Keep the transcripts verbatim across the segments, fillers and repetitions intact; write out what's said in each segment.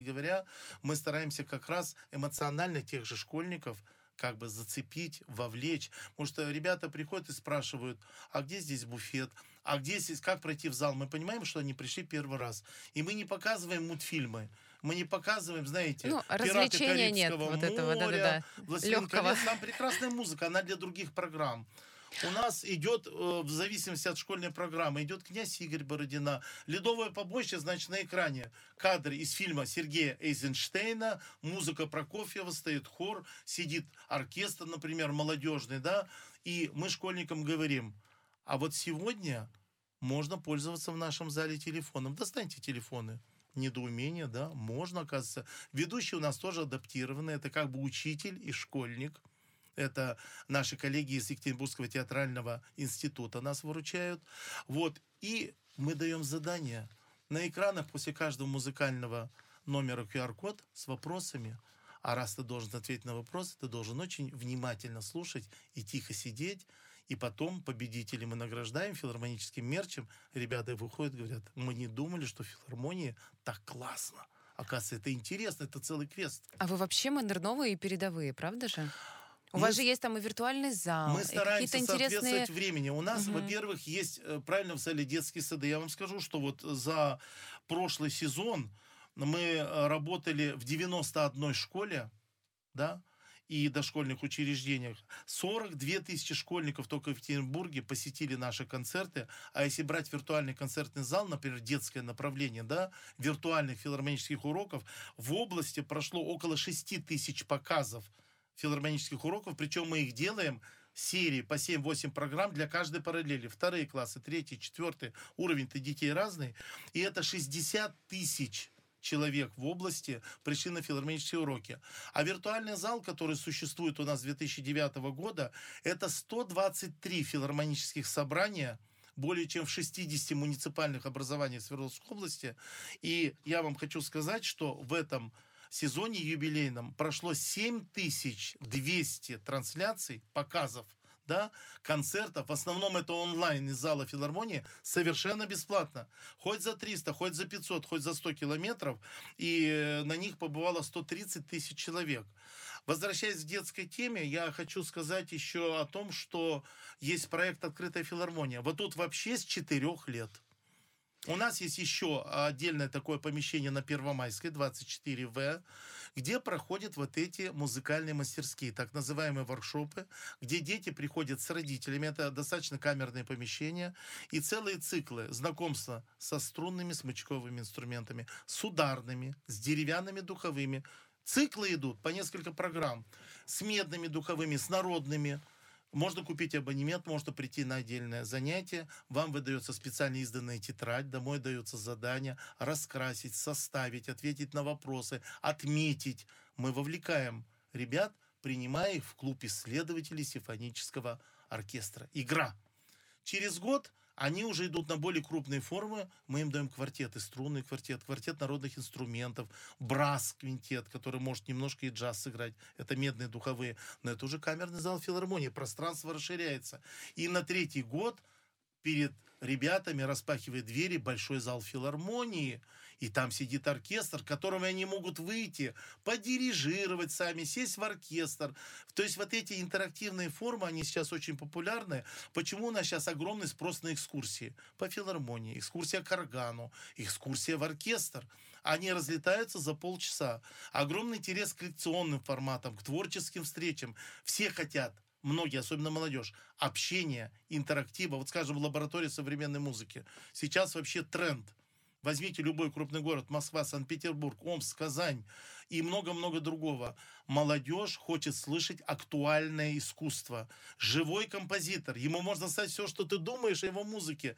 говоря, мы стараемся как раз эмоционально тех же школьников как бы зацепить, вовлечь. Потому что ребята приходят и спрашивают, а где здесь буфет, а где здесь, как пройти в зал. Мы понимаем, что они пришли первый раз. И мы не показываем мультфильмы, мы не показываем, знаете, Ну, «Пираты развлечения нет Карибского вот этого, моря», да-да-да, «Властелин легкого. колец». Там прекрасная музыка, она для других программ. У нас идет, э, в зависимости от школьной программы, идет «Князь Игорь Бородина». «Ледовое побоище», значит, на экране кадры из фильма Сергея Эйзенштейна, музыка Прокофьева, стоит хор, сидит оркестр, например, молодежный, да, и мы школьникам говорим, а вот сегодня можно пользоваться в нашем зале телефоном. Достаньте телефоны. Недоумение, да, можно, оказывается. Ведущий у нас тоже адаптированный, это как бы учитель и школьник. Это наши коллеги из Екатеринбургского театрального института нас выручают. Вот. И мы даем задания. На экранах после каждого музыкального номера ку ар-код с вопросами. А раз ты должен ответить на вопросы, ты должен очень внимательно слушать и тихо сидеть. И потом победителей мы награждаем филармоническим мерчем. Ребята выходят, говорят, мы не думали, что в филармонии так классно. Оказывается, это интересно, это целый квест. А вы вообще модерновые и передовые, правда же? У Мы вас с- же есть там и виртуальный зал, Мы и стараемся какие-то соответствовать интересные... времени. У нас, Мгм. во-первых, есть, э, правильно, в зале детские сады. Я вам скажу, что вот за прошлый сезон мы э, работали в девяноста одной школе, да, и дошкольных учреждениях. сорок две тысячи школьников только в Екатеринбурге посетили наши концерты. А если брать виртуальный концертный зал, например, детское направление, да, виртуальных филармонических уроков, в области прошло около шести тысяч показов филармонических уроков, причем мы их делаем серии по семь-восемь программ для каждой параллели. Вторые классы, третий, четвертый, уровень-то детей разный. И это шестьдесят тысяч человек в области пришли на филармонические уроки. А виртуальный зал, который существует у нас с две тысячи девятого года, это сто двадцать три филармонических собрания, более чем в шестидесяти муниципальных образованиях Свердловской области. И я вам хочу сказать, что в этом сезоне юбилейном прошло семь тысяч двести трансляций, показов, да, концертов. В основном это онлайн из зала филармонии, совершенно бесплатно. Хоть за триста, хоть за пятьсот, хоть за сто километров. И на них побывало сто тридцать тысяч человек. Возвращаясь к детской теме, я хочу сказать еще о том, что есть проект «Открытая филармония». Вот тут вообще с четырех лет. У нас есть еще отдельное такое помещение на Первомайской, двадцать четыре вэ, где проходят вот эти музыкальные мастерские, так называемые воркшопы, где дети приходят с родителями, это достаточно камерные помещения, и целые циклы знакомства со струнными смычковыми инструментами, с ударными, с деревянными духовыми. Циклы идут по несколько программ, с медными духовыми, с народными. Можно купить абонемент, можно прийти на отдельное занятие. Вам выдается специально изданная тетрадь, домой дается задание раскрасить, составить, ответить на вопросы, отметить. Мы вовлекаем ребят, принимая их в клуб исследователей симфонического оркестра. Игра. Через год они уже идут на более крупные формы. Мы им даем квартеты, струнный квартет, квартет народных инструментов, брас-квинтет, который может немножко и джаз сыграть. Это медные духовые. Но это уже камерный зал филармонии. Пространство расширяется. И на третий год перед ребятами распахивает двери большой зал филармонии, и там сидит оркестр, к которому они могут выйти, подирижировать сами, сесть в оркестр. То есть вот эти интерактивные формы, они сейчас очень популярны. Почему у нас сейчас огромный спрос на экскурсии? По филармонии, экскурсия к органу, экскурсия в оркестр. Они разлетаются за полчаса. Огромный интерес к коллекционным форматам, к творческим встречам. Все хотят, многие, особенно молодежь, общения, интерактива. Вот, скажем, в лаборатории современной музыки. Сейчас вообще тренд. Возьмите любой крупный город, Москва, Санкт-Петербург, Омск, Казань и много-много другого. Молодежь хочет слышать актуальное искусство. Живой композитор. Ему можно сказать все, что ты думаешь о его музыке.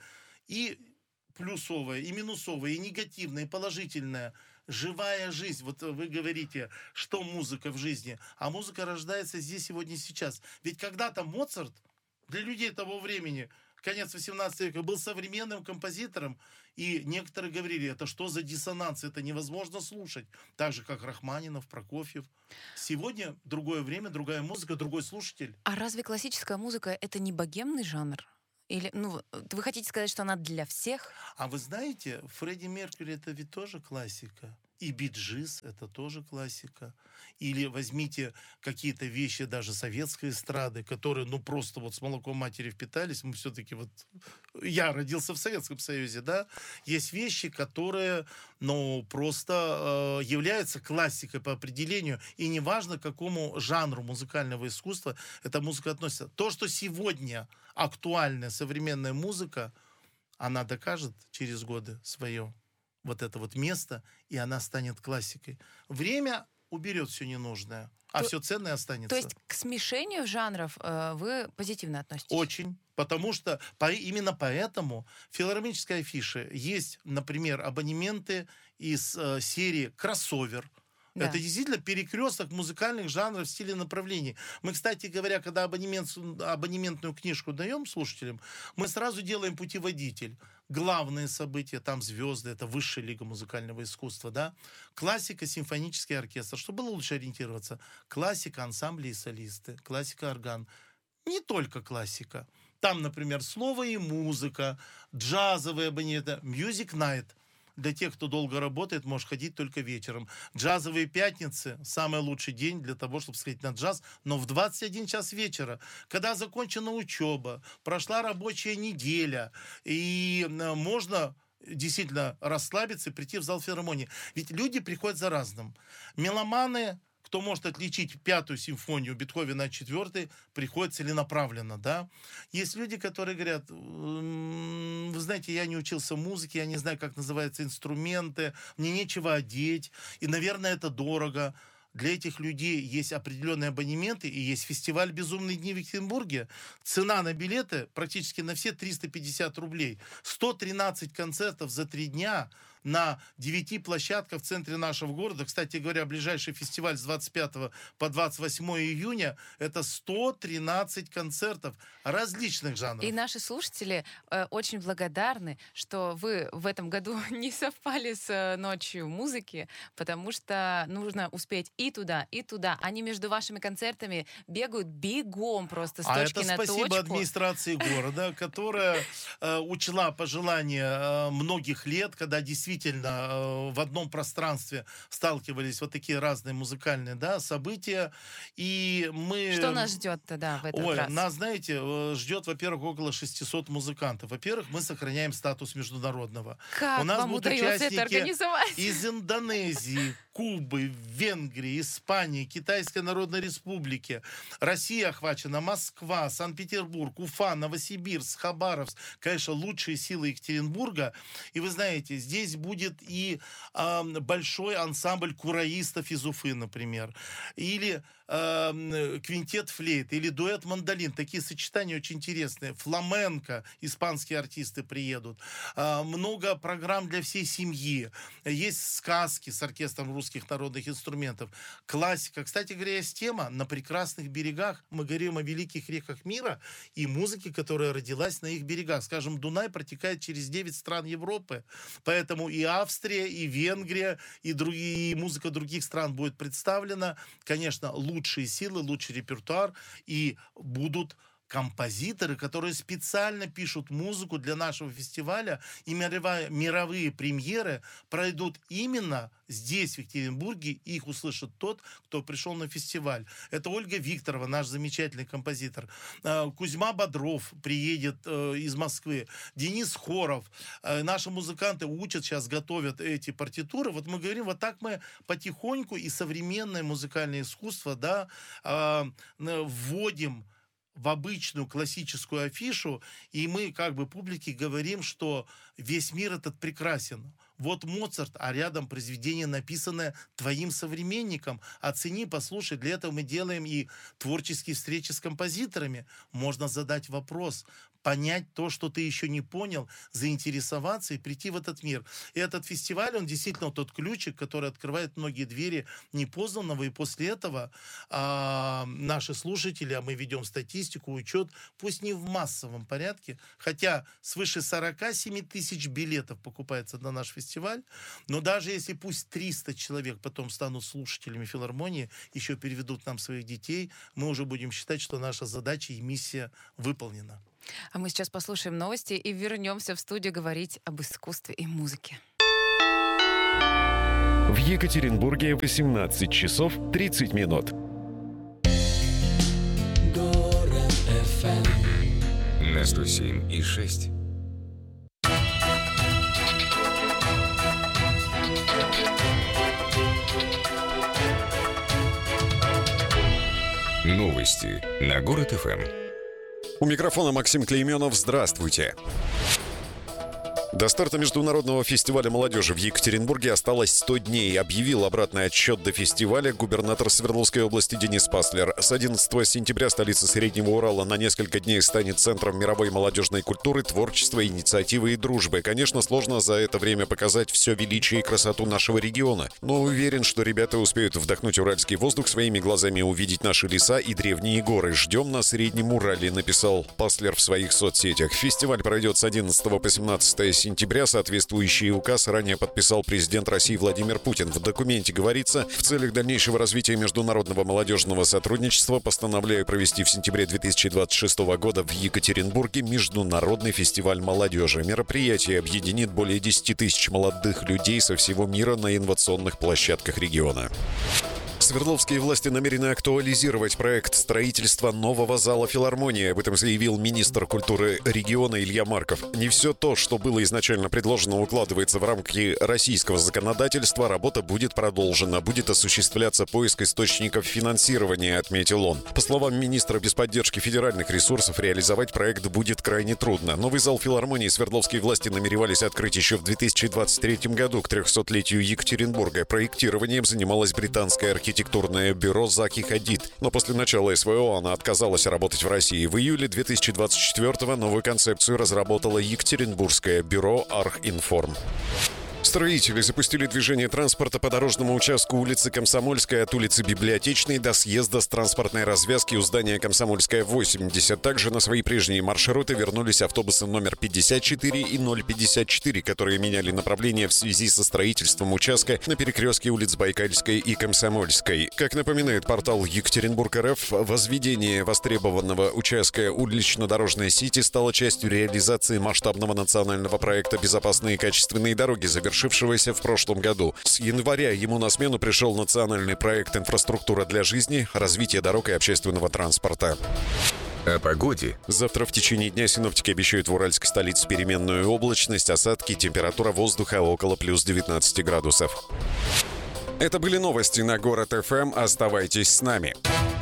И плюсовое, и минусовое, и негативное, и положительное. Живая жизнь. Вот вы говорите, что музыка в жизни. А музыка рождается здесь, сегодня, сейчас. Ведь когда-то Моцарт для людей того времени, конец восемнадцатого века, был современным композитором, и некоторые говорили, это что за диссонанс, это невозможно слушать. Так же, как Рахманинов, Прокофьев. Сегодня другое время, другая музыка, другой слушатель. А разве классическая музыка — это не богемный жанр? Или, ну, вы хотите сказать, что она для всех? А вы знаете, Фредди Меркьюри — это ведь тоже классика. И биджиз — это тоже классика. Или возьмите какие-то вещи даже советской эстрады, которые, ну, просто вот с молоком матери впитались. Мы все-таки вот... Я родился в Советском Союзе, да? Есть вещи, которые, ну, просто э, являются классикой по определению. И неважно, к какому жанру музыкального искусства эта музыка относится. То, что сегодня актуальная современная музыка, она докажет через годы свое вот это вот место, и она станет классикой. Время уберет все ненужное, а То- все ценное То останется. есть к смешению жанров э, вы позитивно относитесь? Очень. Потому что по, именно поэтому в филармонической афише есть, например, абонементы из э, серии «Кроссовер». Да. Это действительно перекресток музыкальных жанров, стилей, направлений. Мы, кстати говоря, когда абонемент, абонементную книжку даем слушателям, мы сразу делаем путеводитель. Главные события, там звезды, это высшая лига музыкального искусства, да. Классика, симфонический оркестр. Чтобы было лучше ориентироваться? Классика, ансамбли и солисты. Классика, орган. Не только классика. Там, например, слово и музыка, джазовые абонементы, Music Night. Для тех, кто долго работает, может ходить только вечером. Джазовые пятницы — самый лучший день для того, чтобы сходить на джаз, но в двадцать один час вечера, когда закончена учеба, прошла рабочая неделя, и э, можно действительно расслабиться и прийти в зал филармонии. Ведь люди приходят за разным. Меломаны, кто может отличить пятую симфонию Бетховена от четвертой, приходит целенаправленно, да. Есть люди, которые говорят: «М, вы знаете, я не учился музыке, я не знаю, как называются инструменты, мне нечего одеть, и, наверное, это дорого». Для этих людей есть определенные абонементы, и есть фестиваль «Безумные дни» в Екатеринбурге. Цена на билеты практически на все триста пятьдесят рублей. сто тринадцать концертов за три дня на девяти площадках в центре нашего города. Кстати говоря, ближайший фестиваль с двадцать пятого по двадцать восьмое июня — это сто тринадцать концертов различных жанров. И наши слушатели э, очень благодарны, что вы в этом году не совпали с э, ночью музыки, потому что нужно успеть и туда, и туда. Они между вашими концертами бегают бегом просто с А точки это на спасибо точку. администрации города, которая э, учла пожелания э, многих лет, когда действительно э, в одном пространстве сталкивались вот такие разные музыкальные, да, события. И мы... Что нас ждет-то, да, в этот Ой, раз? нас, знаете, э, ждет, во-первых, около шестисот музыкантов. Во-первых, мы сохраняем статус международного. Как У нас вам будут удается это участники организовать? из Индонезии, Кубы, Венгрии, Испании, Китайской Народной Республики. Россия охвачена, Москва, Санкт-Петербург, Уфа, Новосибирск, Хабаровск. Конечно, лучшие силы Екатеринбурга. И вы знаете, здесь будет и э, большой ансамбль кураистов из Уфы, например. Или э, квинтет флейт, или дуэт мандолин. Такие сочетания очень интересные. Фламенко, испанские артисты приедут. Э, много программ для всей семьи. Есть сказки с оркестром русских народных инструментов. Классика. Кстати говоря, есть тема «На прекрасных берегах». Мы говорим о великих реках мира и музыке, которая родилась на их берегах. Скажем, Дунай протекает через девять стран Европы. Поэтому и Австрия, и Венгрия, и, другие, и музыка других стран будет представлена. Конечно, лучшие силы, лучший репертуар. И будут композиторы, которые специально пишут музыку для нашего фестиваля, и мировая, мировые премьеры пройдут именно здесь, в Екатеринбурге, и их услышит тот, кто пришел на фестиваль. Это Ольга Викторова, наш замечательный композитор. Кузьма Бодров приедет из Москвы. Денис Хоров. Наши музыканты учат сейчас, готовят эти партитуры. Вот мы говорим, вот так мы потихоньку и современное музыкальное искусство, да, вводим в обычную классическую афишу, и мы как бы публике говорим, что весь мир этот прекрасен. Вот Моцарт, а рядом произведение, написанное твоим современником. Оцени, послушай. Для этого мы делаем и творческие встречи с композиторами. Можно задать вопрос, понять то, что ты еще не понял, заинтересоваться и прийти в этот мир. И этот фестиваль, он действительно тот ключик, который открывает многие двери непознанного. И после этого а, наши слушатели, а мы ведем статистику, учет, пусть не в массовом порядке, хотя свыше сорок семь тысяч билетов покупается на наш фестиваль, но даже если пусть триста человек потом станут слушателями филармонии, еще переведут нам своих детей, мы уже будем считать, что наша задача и миссия выполнена. А мы сейчас послушаем новости и вернемся в студию говорить об искусстве и музыке. В Екатеринбурге восемнадцать часов тридцать минут. Город эф эм на сто семь и шесть. Новости на Город эф эм. У микрофона Максим Клейменов. Здравствуйте. До старта международного фестиваля молодежи в Екатеринбурге осталось сто дней. Объявил обратный отсчет до фестиваля губернатор Свердловской области Денис Паслер. С одиннадцатого сентября столица Среднего Урала на несколько дней станет центром мировой молодежной культуры, творчества, инициативы и дружбы. Конечно, сложно за это время показать все величие и красоту нашего региона. Но уверен, что ребята успеют вдохнуть уральский воздух, своими глазами увидеть наши леса и древние горы. Ждем на Среднем Урале, написал Паслер в своих соцсетях. Фестиваль пройдет с одиннадцатого по семнадцатое сентября. Соответствующий указ ранее подписал президент России Владимир Путин. В документе говорится: в целях дальнейшего развития международного молодежного сотрудничества постановляю провести в сентябре две тысячи двадцать шестого года в Екатеринбурге международный фестиваль молодежи. Мероприятие объединит более десяти тысяч молодых людей со всего мира на инновационных площадках региона. Свердловские власти намерены актуализировать проект строительства нового зала филармонии. Об этом заявил министр культуры региона Илья Марков. Не все то, что было изначально предложено, укладывается в рамки российского законодательства. Работа будет продолжена. Будет осуществляться поиск источников финансирования, отметил он. По словам министра, без поддержки федеральных ресурсов реализовать проект будет крайне трудно. Новый зал филармонии свердловские власти намеревались открыть еще в две тысячи двадцать третьем году, к трехсотлетию Екатеринбурга. Проектированием занималась британская архитектура. Архитектурное бюро Заки Хадид. Но после начала СВО она отказалась работать в России. В июле две тысячи двадцать четвёртого новую концепцию разработало Екатеринбургское бюро Архинформ. Строители запустили движение транспорта по дорожному участку улицы Комсомольская от улицы Библиотечной до съезда с транспортной развязки у здания Комсомольская, восемьдесят. Также на свои прежние маршруты вернулись автобусы номер пятьдесят четыре и ноль пятьдесят четыре, которые меняли направление в связи со строительством участка на перекрестке улиц Байкальской и Комсомольской. Как напоминает портал Екатеринбург точка эр эф, возведение востребованного участка улично-дорожной сети стало частью реализации масштабного национального проекта «Безопасные и качественные дороги», завершившегося в прошлом году. С января ему на смену пришел национальный проект «Инфраструктура для жизни. Развитие дорог и общественного транспорта». О погоде. Завтра в течение дня синоптики обещают в уральской столице переменную облачность, осадки, температура воздуха около плюс девятнадцати градусов. Это были новости на Город эф эм. Оставайтесь с нами.